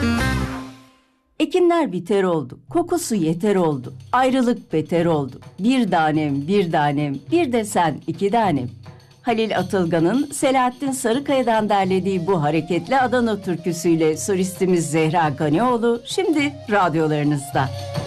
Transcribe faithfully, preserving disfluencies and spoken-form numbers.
Ekinler biter oldu, kokusu yeter oldu, ayrılık beter oldu. Bir tanem, bir tanem, bir de sen iki tanem. Halil Atılgan'ın Selahattin Sarıkaya'dan derlediği bu hareketli Adana türküsüyle solistimiz Zehra Ganioğlu şimdi radyolarınızda.